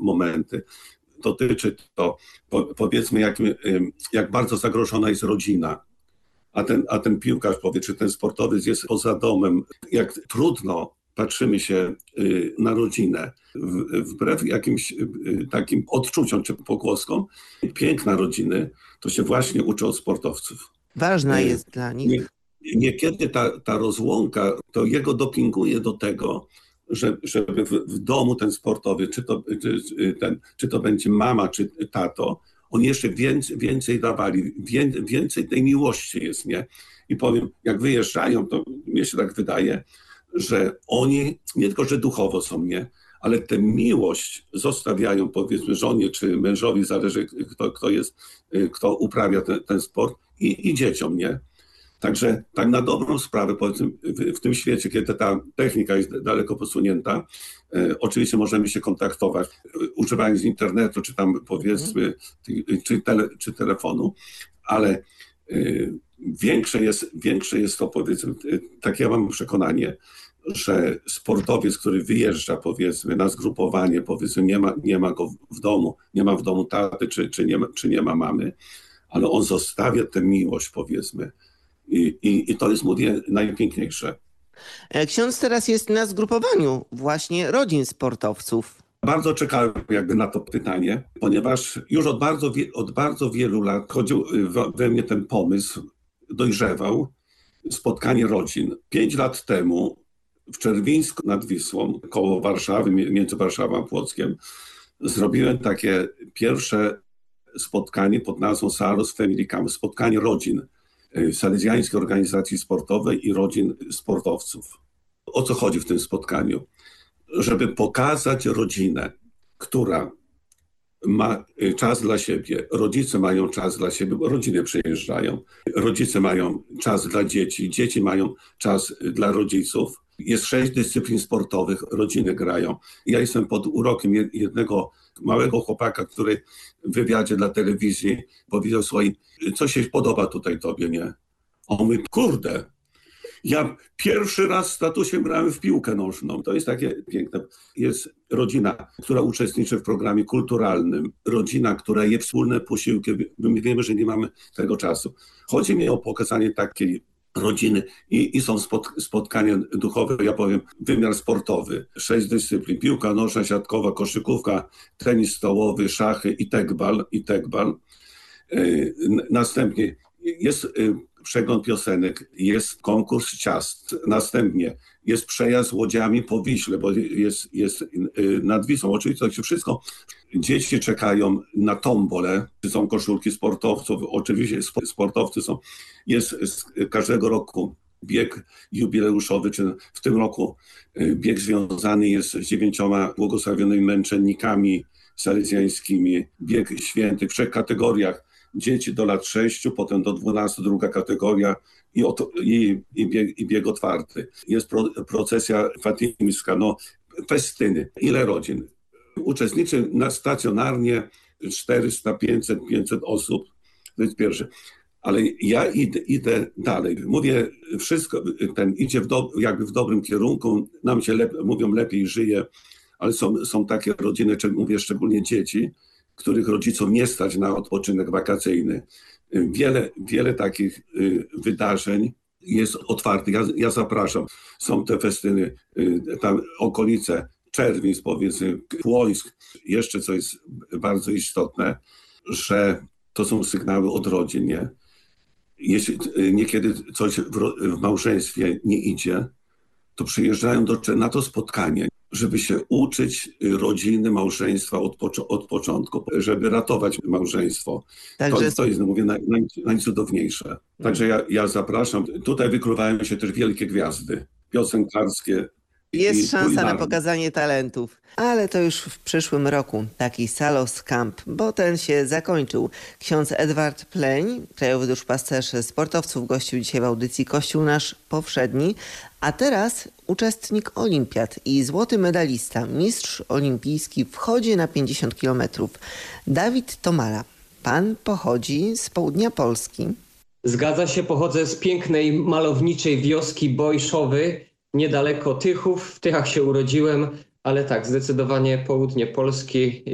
momenty. Dotyczy to, powiedzmy, jak bardzo zagrożona jest rodzina. A ten piłkarz, czy ten sportowiec jest poza domem, jak trudno patrzymy się na rodzinę, wbrew jakimś takim odczuciom czy pogłoskom. Piękna rodziny to się właśnie uczy od sportowców. Ważna jest dla nich. Niekiedy ta rozłąka to jego dopinguje do tego, żeby w domu ten sportowiec, czy to będzie mama, czy tato, oni jeszcze więcej dawali, więcej tej miłości jest, nie? I powiem, jak wyjeżdżają, to mnie się tak wydaje, że oni nie tylko, że duchowo są, nie? Ale tę miłość zostawiają, powiedzmy, żonie czy mężowi, zależy kto uprawia ten sport i dzieciom, nie? Także tak na dobrą sprawę, powiedzmy, w tym świecie, kiedy ta technika jest daleko posunięta, oczywiście możemy się kontaktować, używając internetu, czy tam powiedzmy, czy telefonu, ale większe jest to, powiedzmy, takie ja mam przekonanie, że sportowiec, który wyjeżdża, powiedzmy, na zgrupowanie, powiedzmy, nie ma go w domu, nie ma w domu taty, czy nie ma mamy, ale on zostawia tę miłość, powiedzmy. I to jest, mówię, najpiękniejsze. Ksiądz teraz jest na zgrupowaniu właśnie rodzin sportowców. Bardzo czekałem jakby na to pytanie, ponieważ już od bardzo wielu lat chodził we mnie ten pomysł, dojrzewał, spotkanie rodzin. 5 lat temu w Czerwińsku nad Wisłą, koło Warszawy, między Warszawą a Płockiem, zrobiłem takie pierwsze spotkanie pod nazwą Salos Family Camp, spotkanie rodzin Salezjańskiej Organizacji Sportowej i rodzin sportowców. O co chodzi w tym spotkaniu? Żeby pokazać rodzinę, która ma czas dla siebie, rodzice mają czas dla siebie, bo rodziny przyjeżdżają, rodzice mają czas dla dzieci, dzieci mają czas dla rodziców. Jest 6 dyscyplin sportowych, rodziny grają. Ja jestem pod urokiem jednego małego chłopaka, który w wywiadzie dla telewizji powiedział: słuchaj, co się podoba tutaj tobie, nie? A on mówi: kurde, ja pierwszy raz z tatusiem grałem w piłkę nożną. To jest takie piękne. Jest rodzina, która uczestniczy w programie kulturalnym. Rodzina, która je wspólne posiłki. My wiemy, że nie mamy tego czasu. Chodzi mi o pokazanie takiej rodziny i są spotkania duchowe, ja powiem, wymiar sportowy. 6 dyscyplin: piłka nożna, siatkowa, koszykówka, tenis stołowy, szachy i tekbal. Następnie jest przegląd piosenek, jest konkurs ciast. Następnie jest przejazd łodziami po Wiśle, bo jest nad Wisłą. Oczywiście to się wszystko. Dzieci czekają na tombolę. Są koszulki sportowców. Oczywiście sportowcy są. Jest każdego roku bieg jubileuszowy, czy w tym roku bieg związany jest z 9 błogosławionymi męczennikami salezjańskimi. Bieg święty w 3 kategoriach. Dzieci do lat 6, potem do 12, druga kategoria i bieg otwarty. Jest procesja fatimska, festyny. Ile rodzin? Uczestniczy stacjonarnie 400, 500 osób. To jest pierwsze. Ale ja idę dalej. Mówię, wszystko idzie jakby w dobrym kierunku. Nam się mówią, lepiej żyje, ale są takie rodziny, mówię szczególnie dzieci, których rodziców nie stać na odpoczynek wakacyjny. Wiele takich wydarzeń jest otwartych. Ja zapraszam. Są te festyny, tam okolice, Czerwińsk, powiedzmy, Płońsk. Jeszcze co jest bardzo istotne, że to są sygnały od rodzin, nie? Jeśli niekiedy coś w małżeństwie nie idzie, to przyjeżdżają na to spotkanie, żeby się uczyć rodziny, małżeństwa od początku, żeby ratować małżeństwo. Także to jest, mówię, najcudowniejsze. Także ja zapraszam. Tutaj wykluwają się też wielkie gwiazdy piosenkarskie. Jest szansa na pokazanie talentów, ale to już w przyszłym roku taki Salos Camp, bo ten się zakończył. Ksiądz Edward Pleń, krajowy duszpasterz sportowców, gościł dzisiaj w audycji Kościół Nasz Powszedni, a teraz uczestnik olimpiad i złoty medalista, mistrz olimpijski w chodzie na 50 km. Dawid Tomala. Pan pochodzi z południa Polski. Zgadza się, pochodzę z pięknej, malowniczej wioski Bojszowy, niedaleko Tychów. W Tychach się urodziłem, ale tak, zdecydowanie południe Polski